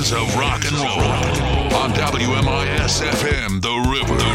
of rock and roll on WMIS FM, The River.